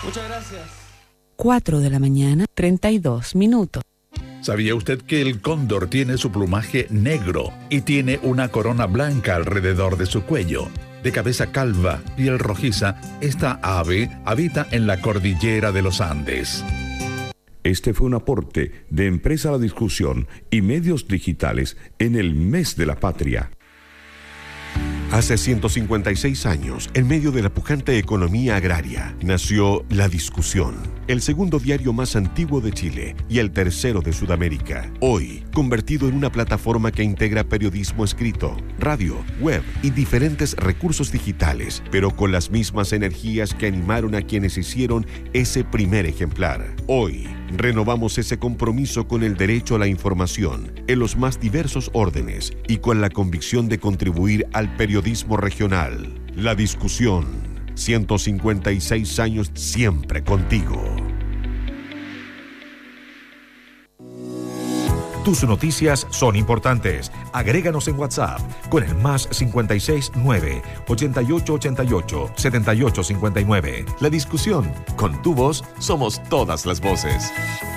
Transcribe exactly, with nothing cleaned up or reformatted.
Muchas gracias. cuatro de la mañana, treinta y dos minutos. ¿Sabía usted que el cóndor tiene su plumaje negro y tiene una corona blanca alrededor de su cuello? De cabeza calva, piel rojiza, esta ave habita en la cordillera de los Andes. Este fue un aporte de Empresa La Discusión y Medios Digitales en el Mes de la Patria. Hace ciento cincuenta y seis años, en medio de la pujante economía agraria, nació La Discusión, el segundo diario más antiguo de Chile y el tercero de Sudamérica. Hoy, convertido en una plataforma que integra periodismo escrito, radio, web y diferentes recursos digitales, pero con las mismas energías que animaron a quienes hicieron ese primer ejemplar. Hoy, renovamos ese compromiso con el derecho a la información en los más diversos órdenes y con la convicción de contribuir al periodismo regional. La Discusión, ciento cincuenta y seis años siempre contigo. Tus noticias son importantes. Agréganos en WhatsApp con el más cincuenta y seis nueve, ochenta y ocho ochenta y ocho, setenta y ocho cincuenta y nueve. La Discusión. Con tu voz somos todas las voces.